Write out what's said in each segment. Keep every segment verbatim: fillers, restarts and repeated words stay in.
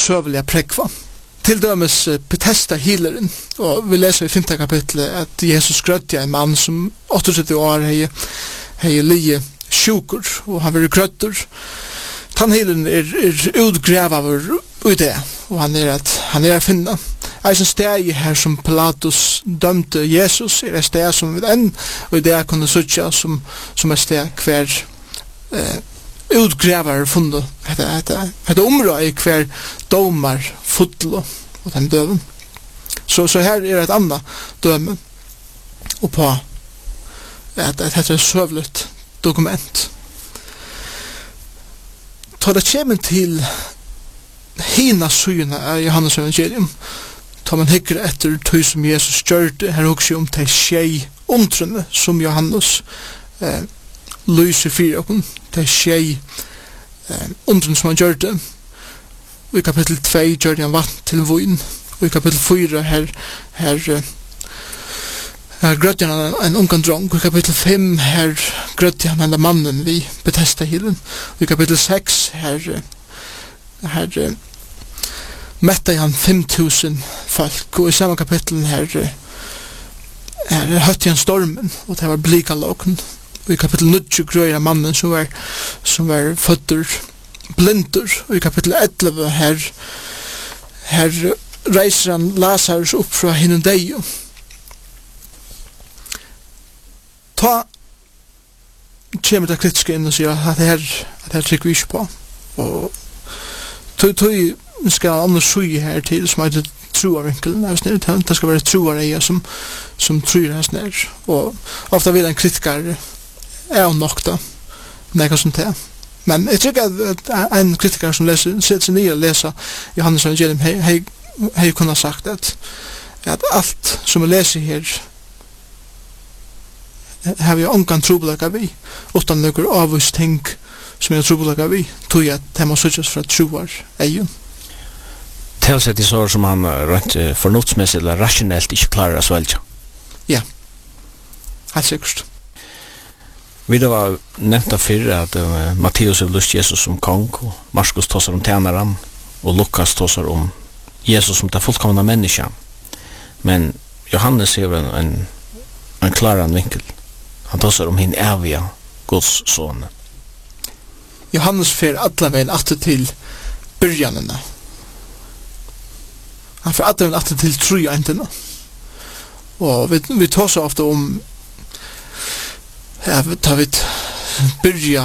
søvelige prekva. Til dømes Bethesda healeren, og vi leser i femte kapitlet at Jesus grødde en mann som åttiåtte år hei, hei lie sjukur, og han var grøtter. Han healeren er, er utgrevaver i det, og han er at han er å finne. Eisen steg her som Pilatus dømte Jesus, er et steg som vi enn, og i det kunne suttja som, som et steg hver eh, utgrevar funnet. Dette området er hver domar fotlo og den døven. Så, så her er et annet døme og på at dette er et søvlet dokument. Ta det kommer til hina syna av Johannes evangelium, ta man hikker etter tøy som Jesus gjør det, her også om til tjei omtrunne som Johannes eh, lyser fyra okon, til tjei eh, omtrunne som han gjør det. Og i kapittel to gjør han vatten til vin, og i kapittel fyra her, her Her grødde han en ungan drong, og i kapittel fem her grødde han en mannen vi Bethesda healen. Og i kapittel seks her, her mette han fem tusen folk, og i samme kapittel her, her høtte han stormen, og det var blikalåken. Og i kapittel nio grøy han mannen som var, som var føtter blindur, og i kapittel elleve her, her reiser han Lazarus opp fra hinundeio. Ta kommer det kritiske inn og sier at det her, at det her trykker vi ikke på. Og tog skal han annars sui her til som heter troarvinkelen. Det skal være troareia som, som tror her snær. Og ofta vil en kritiker er jo nok da. Nekka som det. Men jeg tykker at en kritiker som leser, sitter seg nye og leser Johannes evangelium, hei kunne sagt at, at alt som jeg leser her har vi ongan trobelaga vi, utan nøkker avvist ting som er trobelaga vi, tog jeg at det må søkjes fra troar eion. Telsett i sår som han rent fornuftsmessig eller rasjonelt ikke klarer å svelge? Ja, helt sikkert. Vi da var nevnt av fyrre at uh, Matteus har lyst Jesus som kong, og Markus tåsar om tjenaran, og Lukas tåsar om Jesus som det fullkomna menneska. Men Johannes har en, en, en klaran vinkel. Han tåsar om hin eviga Guds son. Johannes fer alla veien atter til byrjanene. Han fer alla veien atter til trojantene. Og vi, vi tåsar ofta om ja, tar vi byrja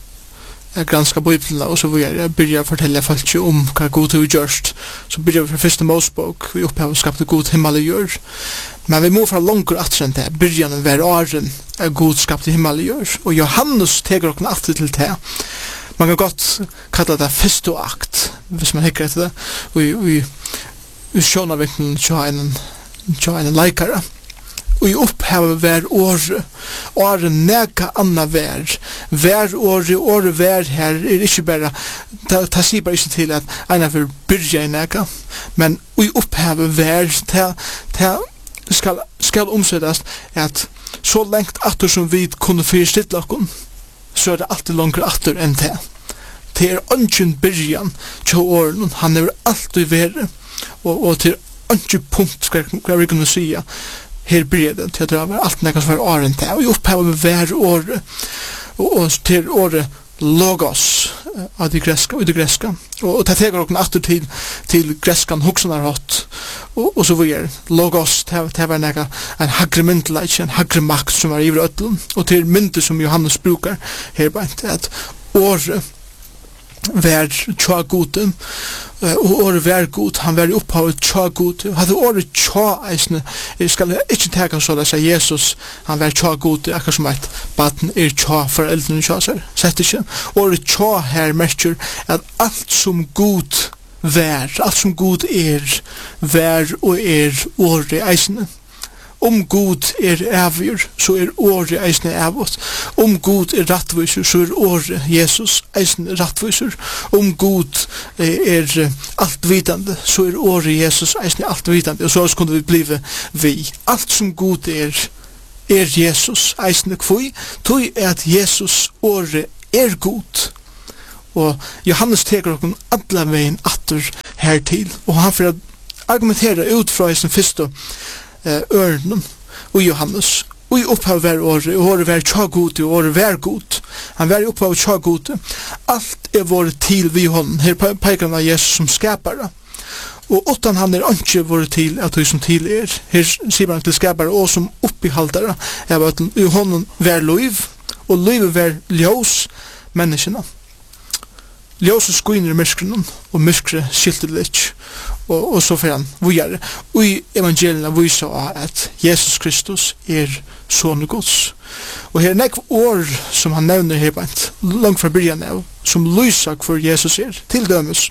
jeg granska Bibelen, og så vil jeg byrja å fortelle folk om hva god har gjørst. Så byrja vi fra første Mosebok, vi opphav og skapte god himmel og jord. Men vi må fra langer atter enn det, byrjan hver åren er god skapte himmel og jord. Og Johannes teger okken atter til det. Man kan godt kalla det første akt, hvis man hikker etter det. Og vi, vi sjånar virkelig tja en, tja en leikare. Og i opphavet hver åre, åre nega anna hver, hver åre, åre hver her, er ikke bare, ta, ta sier bare ikke til at ena vil byrja i nega, men i opphavet hver, ta, ta skal, skal omsettes at så lengt atter som vi kunne fyrstille okken, så er det alltid langer atter enn det. Det er ønsken byrjan til åren, han er alltid vere, og, og til ønsken punkt, skal vi kunne sige, her blir det til at det var alt nekka som var åren til, og i opphavet med hver åre, og, og til året logos av de greska, og de greska, og, og det teger okken atter til, til greskan hoksanar hot, og, og så var logos, det var nekka en hagre myndleik, en hagre makt som var i ødelen, og til mynde som Johannes brukar her beint, at året vær tja gode, og året vær god, han vær i opphavet tja gode, og hadde året tja eisne, jeg skal ikke teka så det sier Jesus, han vær tja gode, akkur som et baden er tja for eldre tja seg, sett ikke. Året tja her merker at alt som god vær, alt som god er, vær og er året eisne. Om god er avgjør, så er året eisne avgjort. Om god er rattviser, så er året Jesus eisne rattviser. Om god er altvitande, så er året Jesus eisne altvitande. Og så kunne vi blive vi. Alt som god er, er Jesus eisne kvui. Tui er at Jesus året er god. Og Johannes teker okken alla veien atter hertil. Og han får argumentera ut fra sin første uh, ørnen og Johannes. Og i opphav var året, og året var tja gode, og året var god. Han var i opphav tja gode. Alt er vårt til vi hånden. Her peker han av Jesus som skapare. Og utan han er ikke vårt til at vi som til er. Her sier han til skapare og som oppihaldare. Jeg vet at i hånden var liv, og livet var ljós menneskene. Ljóset skuiner i myskren, og myskre skilter litt. Og, og så får han vujare. Og i evangelierna viser at Jesus Kristus er Son Guds. Og her er nekv år som han nevner her bant, langt fra byrjan av, som lyser hvor Jesus er, til dømes.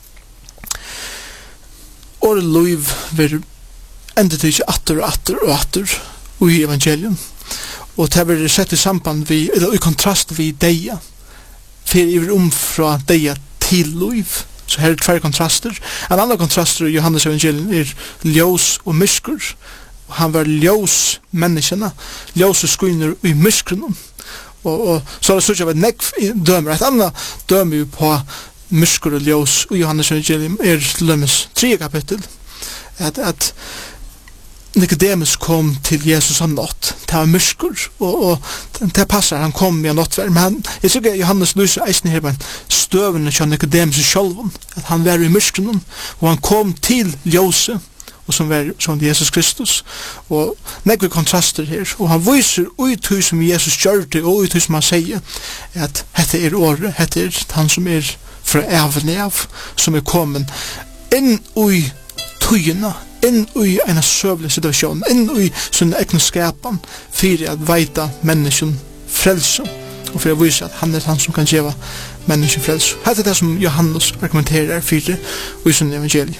Året liv vil enda til ikke atter og atter og atter og i evangelien. Og det vil sett i samband vi, eller i kontrast vi deia. For i vil om fra deia til liv. Så her er tver kontraster. En annen kontraster i Johannes evangelien er ljós og myskur. Han var ljós menneskene. Ljós og skuiner i myskren. Og, og så er det sånn at nekv dømer. Et annet dømer jo på myskur og ljós i Johannes evangelien er lømmes tre kapittel. At, at Nicodemus kom til Jesus av natt. Det var myskur, og, og det passer, han kom med nattvær. Men han, jeg synes ikke Johannes lyser eisen her, men støvende til Nicodemus i sjølven, at han var i myskren, og han kom til ljóset, og som var som Jesus Kristus. Og nekve kontraster her, og han viser ut hur som Jesus gjør det, og ut hur som han sier, at dette er året, dette er han som er fra evne av, som er kommet inn i tøyene, inn i en søvlig situasjon, inn i sånne ekneskapen, for å veita mennesken frelse, og for å vise at han er han som kan gjøre mennesken frelse. Dette er det som Johannes argumenterer for i sånne evangeliet.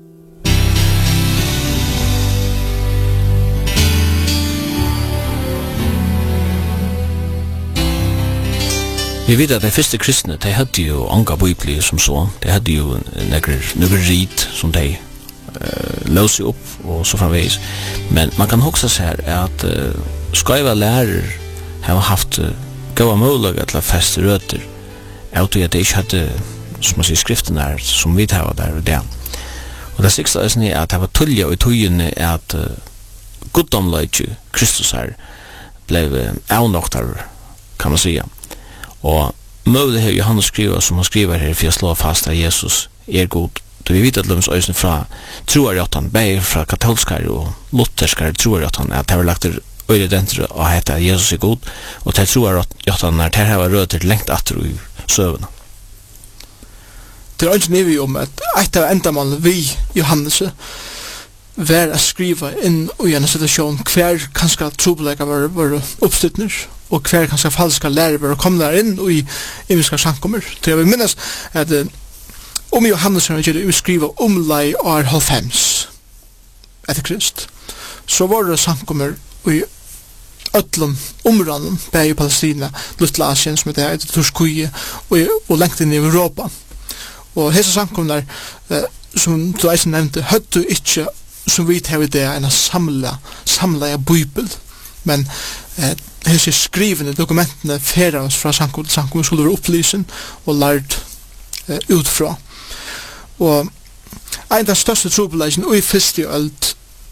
Vi vet at de første kristne, de hadde jo anga bibli som så, de hadde jo noen rit som de uh, løs opp og så framveis. Men man kan også se her at uh, skaiva lærer har haft uh, gode mulighet til å feste røter av at de ikke hadde, som man sier, skriften der som vi tar der og det. Og det sikste er at det var tullja og tøyene at uh, goddomløyge Kristus her ble uh, avnoktar, kan man sige. Og møvde her Johannes skriver som han skriver her for å slå fast at Jesus er god. Da vi vet at lømmes øyne fra troarjottan, bare fra katolskare og lutherskare troarjottan, at det var lagt øyne dentre og hette at Jesus er god, og til troarjottan er til her rød til lengt atter i søvende. Det er ikke nivå om at et av endamål vi Johannes var å skrive inn i en situasjon hver kanskje trobelega var, var oppstøttner, og hver kanskje falska lærer var å komme der inn i imiska sankommer. Så jeg vil minnes at uh, om Johannes har ikke skriva om lei år halvfems etter Krist, så var det sankommer i ötlun områden, bare i Palestina, Lutla Asien, som heter etter Turskuje, og, og lengt inn i Europa. Og hese sankommer uh, som du eisen nevnte, høttu ikke som vi tar i det en samla, samla bibel, men eh, hese skrivende dokumentene færa oss fra sankum til sankum skulle være opplysen og lært eh, utfra. Og en av den største trobeleisen og i fyrste ølt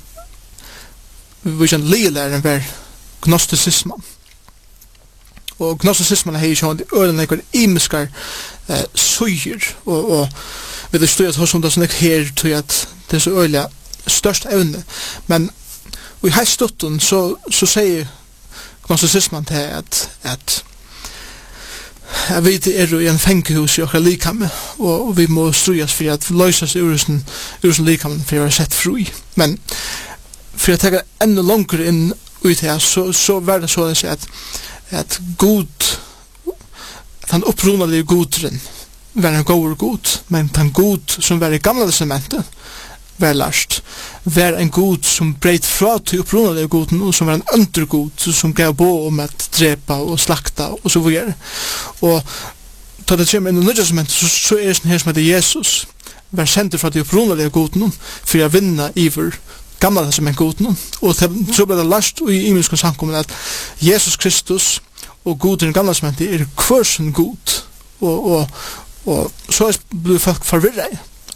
vi kjenner ligelæren var gnosticismen. Og gnosticismen er ikke sånn ølen ekkert imiskar eh, søyer og, og vi det stod at hos om det er sånn her til at det er så øyelig størst evne, men og i heistutten så, så sier gnosticismen til at at jeg vet er i en fengehus i okra likamme og, og vi må strujas for at løsas ur sin likamme for å være sett fri, men for å tenke enda langere inn ut her så, så var det så at at god at han opprunalige godren var en god god, men den god som var i gamla testamentet var last, var en god som breit fra til opprunalige goden, og som var en undergod, som gav på om at drepa og slakta og så videre. Og da det kommer inn i nødjastamentet, så, så er det sånn her som heter Jesus, var sendt fra til opprunalige goden, for å vinne iver gamla testament goden, og så ble det last i imenska samkommen at Jesus Kristus og goden i gamla testamentet er kvørsen god, og, og, og så er det folk forvirret,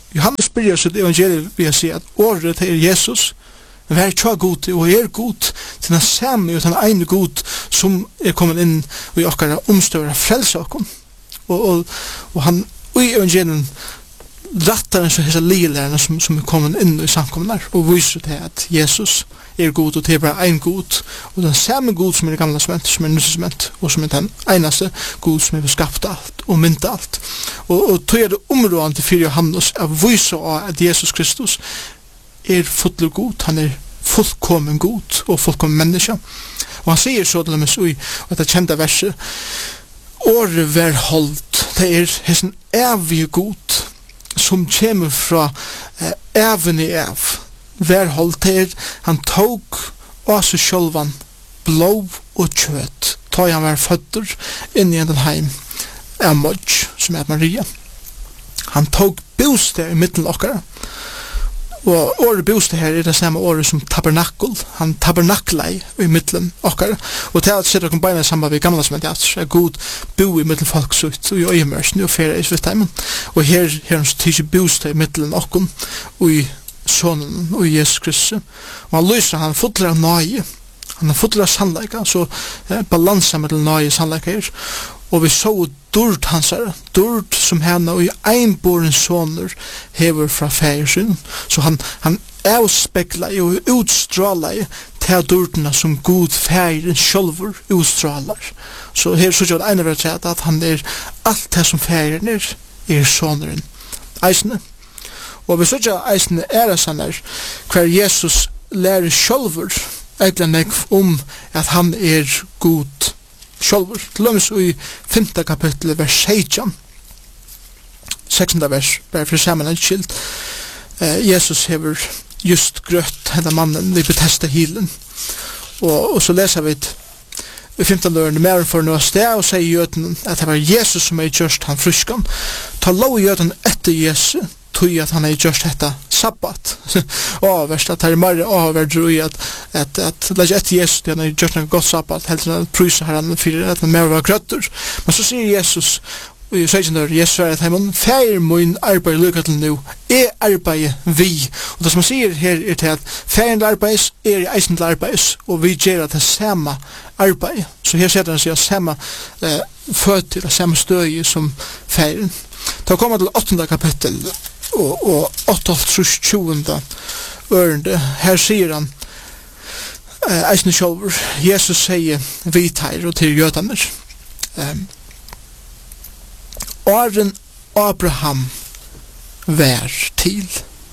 Johannes byrjar sitt evangelium ved å si at året er Jesus, men vær tja god og er god til den samme og den ene god som er kommet inn og i okkara omstøvere frelse okkom. Og, og, og han i evangelium rattar en så hessa ligelærerne som, som er kommet inn i samkommen og viser til at Jesus er god og til bare ein god og den samme god som er i gamla sement, som er nysesement og som er den eneste god som er skapt alt og myndt alt. Og, og tog er det områdende for Johannes å vise av at Jesus Kristus er fullur god, han er fullkommen god og fullkommen menneske. Og han sier så til dem i dette kjente verset, året vær holdt, det er hessen evige god som kommer fra eh, even i ev. Vær holdt, det er han tog av seg sjølvan blod og kjøtt, ta han var føtter inn i en heim av Modj, som er Maria. Han tog bostad i midten okkara. Og året bostad her er det samme året som tabernakel. Han tabernaklei i midten okkara. Og til at sitter okkur beina saman vi gamla som er det er god bo i midten folksutt og i øyemørsen og ferie i svittheimen. Og her er han tidsi bostad i midten okkur og i sonen og i Jesus Kristus. Og han lyser han fotler av nøye. Han er fotler av sannleika, så eh, balansa mellom nøye sannleika her. Og vi så durt hans her, durt som henne og i einboren soner hever fra feiersyn. Så han, han avspekla og utstråla til durtene som god feiren sjølver utstrålar. Så her så gjør det ene ved at han er alt det som feiren er, er soneren eisene. Og vi så gjør eisene er sånn her, hver Jesus lærer sjølver egentlig nek om at han er god sjálfur. Til dømes i femte kapittel vers seksten, seksende vers, bare for sammen en skilt. Eh, Jesus hever just grøtt henne mannen vi betesta hilen. Og, og så leser vi i femte løren mer for noe sted og sier jøden at det var Jesus som er gjørst han fruskan. Ta lov jøden etter Jesus tog at han er gjørst dette sabbat. Avverst at det er mer avverst i at at at det er etter Jesus han er gjørst en godt sabbat helt enn at prysa her han fyrir at han mer var grøtter. Men så sier Jesus og jeg sier når Jesus er at han feir min arbeid lukka til nu er arbeid vi. Og det som han sier her er til at feiren arbeids er i eisen til arbeids og vi gjør at det er samme arbeid. Så her setter han seg samme eh, føtter og samme støy som feiren. Da kommer til åttende kapittel og, og åttende tjuende ørende. Her sier han eh, eisen sjølver Jesus sier vi teir og til jødaner eh, Åren Abraham vær til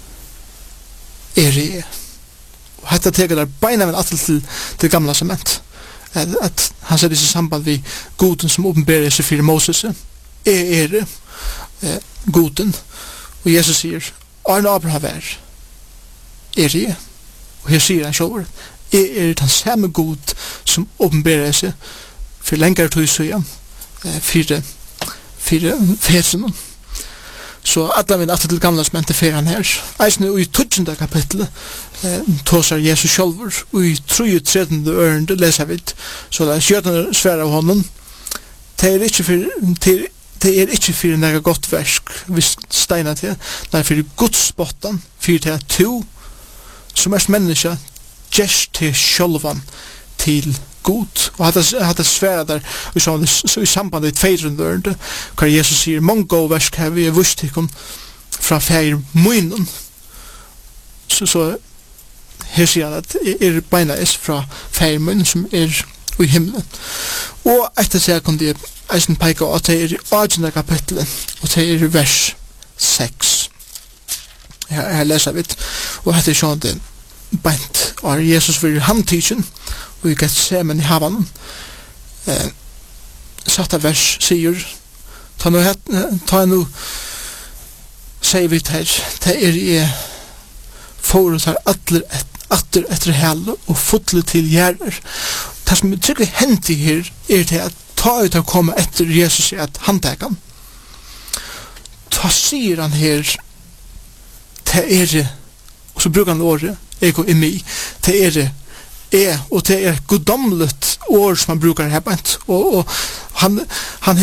er jeg. Og hetta teker der beina men atle til det gamla sement. At, at han sier disse samband vi goden som åpenberer seg for Moses. Er er eh, goden. Og Jesus sier, Åren Abraham vær er jeg. Og her sier han sjåver, er er den samme god som åpenberer seg for lengre tog søyan. Eh, for fire fesene. Så alla min atter til gamla som ikke fer han her. Eisne i tutsende kapitlet eh, tåsar Jesus sjálfur og i trojutredende ørende leser vi så det er skjøtende svære av honom. Det er ikke for til det er ikke for nega godt versk hvis steina til det er for godsbotten for til at to som er menneske gjerst til sjálvan til god. Og hatt det svære der i, så, i samband i tveirundørende hva Jesus sier mange versk her vi er vust til fra feir munnen. Så, så her sier han at er beina is fra feir munnen som er i himmelen. Og etter seg kan de eisen peika at det er i åttende kapitlet og det er i vers seks. Her, her leser vi og etter sånn det beint og Jesus vil handtidsen og i Gethsemane i havan eh, satt av vers sier ta nu ta nu sier vi her det er i for oss her atler atter etter hele og fotle til gjerrer det som er tryggelig hentig her er til at ta ut å komme etter Jesus i at handtekan ta sier han her det er og så bruker han året ego i mig det er er, og det er goddomlet år som han brukar her bænt, og, og han, han hever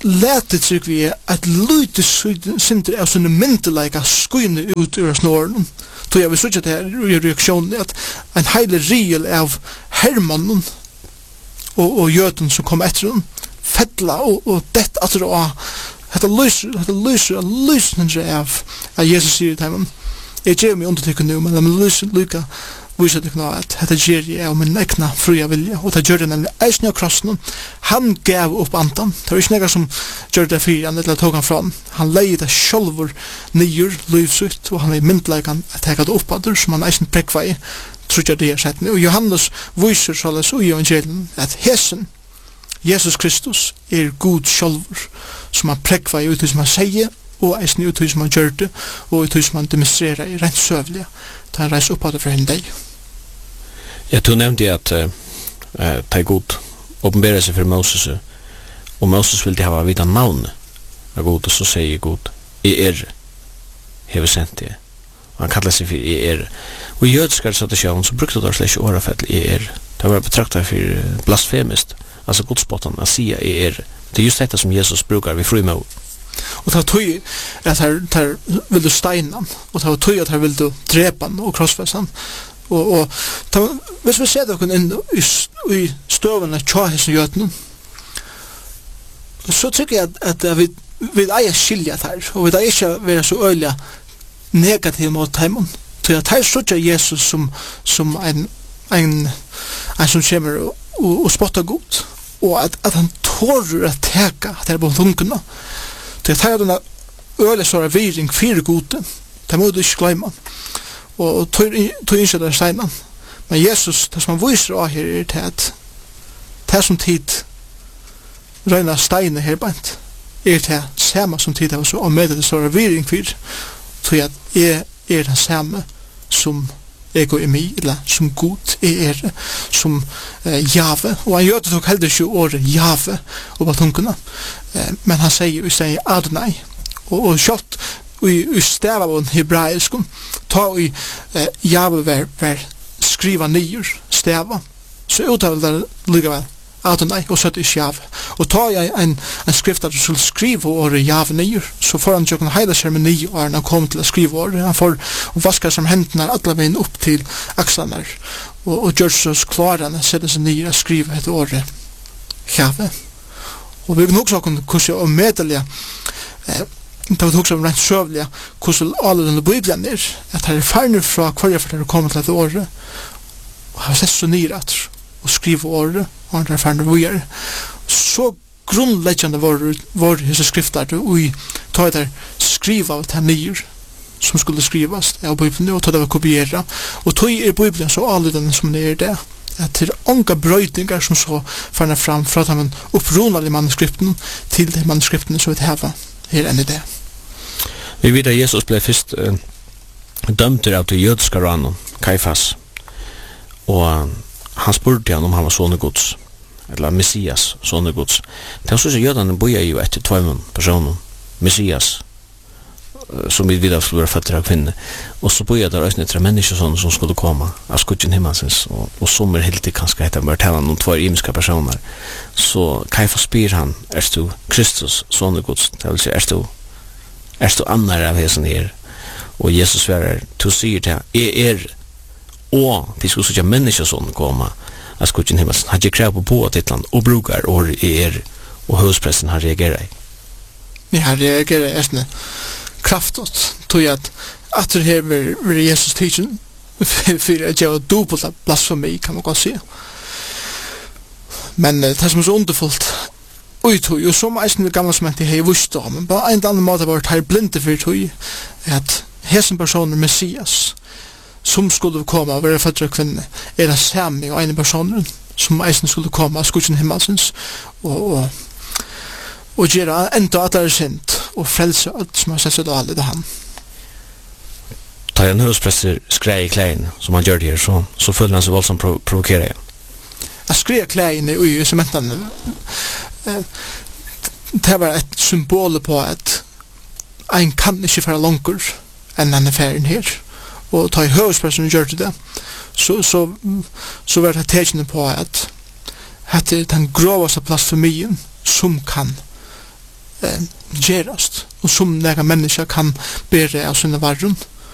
lete trygg vi at lute synder av sånne myndelaga skuine ut ur snåren. Så jeg vil sørge at det her i reaksjonen at en heile riel av hermannen og, og jøden som kom etter den fettla og, og dett at det var dette lyser, dette lyser, lyser av av Jesus sier til ham. Jeg gjør meg undertrykken nå, men jeg lyser lykke viser det nå at dette gjør jeg av min egna fria vilja, og det gjør det nemlig eisen av krossen. Han gav opp andan. Det var ikke noe som gjør det fri, han eller tog han fra han. Han leide det sjølver nyer livsutt, og han er myndleikan at jeg hadde oppader, som han eisen prekva i, tror jeg det er sett. Og Johannes viser såles og i evangelien at hesen, Jesus Kristus, er god sjølver, som han prekva i ut som han sier, og eisen ut som han gjør det, og ut som han demonstrerer i rent søvlige, da han reiser oppader for henne deg. Ja, du nevnte at uh, uh, det er god åpenbærer seg for Moses, og Moses vil de ha vita navnet av god, og så sier god, jeg er, hever sendt det. Og han kallar seg for jeg er. Og i jødiskar tradisjon, så brukte det slett ikke årafett jeg er. Det var betraktet for blasfemist, altså godspotten, å si jeg er. Det er just dette som Jesus brukar vi frimå. Og det var tøy at her, her vil du steina han, og det var tøy at her vil du drepa han og krossfæsa han. Og, og ta, hvis vi ser dere inn i, i støvene tjahesen jøtene, så tykker jeg at, at vi, vi eier skilja her, og vi eier ikke være så øyelig negativ mot heimen. Så at her slutter Jesus som, som en, en, en som kommer og, og, og spotter godt, og at, at han tårer å teka at det er på lungene. Så at her er denne øyelig sånne viring fire gode, det må du ikke glemme. Og tog innskjøt der steinan. Men Jesus, det som han viser av her, er til at det som tid røyna steine her beint, er til samme som tid av oss, og med det står viring for, tog at jeg er den samme som jeg går i mig, eller som god jeg er, som eh, jave. Og han gjør det tok heller ikke året jave og på tungene, eh, men han sier jo i stedet Adonai. Og, og kjøtt, i i stava på hebraisk ta i eh, jave ver, ver skriva nyer stava så uttalar det lika vel Adonai og sett i jave og ta i en, en skrift at du skulle skriva året jave nyer så får han tjokken heila seremoni og han kom til å skriva året han får vaska som hendene alle veien opp til akslaner og, og gjør så klarene sette seg nyer og skriva et året jave og vi kan også kunne kurse om medalja eh, det var også rent søvlige hvordan alle denne bibelen er at her er færner fra hver for dere kommer til dette året og har sett så nyret og skrive året og han er færner vujer så grunnleggende var, var disse skrifter og vi tar der skriva av det nyr som skulle skrivas av bibelen og ta det var kopiera og tog er bibelen så alle denne som er det at det er unga brøytingar som så færner fram fra at man opprunner i manuskripten til de manuskriptene som vi har her enn i det. Vi vet at Jesus ble først uh, dømt av det jødiske ranen, Kaifas, og uh, han spurte han om han var sånne gods, eller Messias, sånne gods. Det er så at jødene bøyer jo etter tvøymen personen, Messias, uh, som vi vet at skulle være føtter av kvinne, og så bøyer det også etter mennesker sånne som skulle komme av skudgen himmelsens, og, og som er helt kanskje etter bare tale om två imiske personer. Så Kaifas spyr han, er du Kristus, sånne gods, det vil si, er du er du annar av hesen her og Jesus svarer du sier til jeg er og de skulle sikkert mennesker sånn komme av skudgen himmelsen han ikke krev på på titlen og brukar og er og høyspressen har reagerat ja, han reagerat er sånn kraftot tog jeg at at det her var Jesus teaching for at jeg var dobbelt blasfemi kan man godt si men det som er så underfullt Oi tog, og som eisen vi gamla som hent i hei vust om, men på en eller annen måte var det her blinde for tog, at hesen personer Messias, som skulle komme og være fødre kvinne, er den samme og ene personer, som eisen skulle komme av skudgen himmelsens, og, og, og gjøre enda at det er sint, og frelse alt som har sett seg alle det han. Da en høyspresser skrei i klein, som han gjør det her, så, så føler han seg voldsomt prov provokere igjen. Jeg skrev kleine i sementene, det var et symbol på at en kan ikke fære langer enn han er færen her og ta i høyspressen og gjør det så, så, så var det tegnet på at det er den groveste blasfemien som kan eh, gerast, og som nega menneska kan bere av sinne varrun.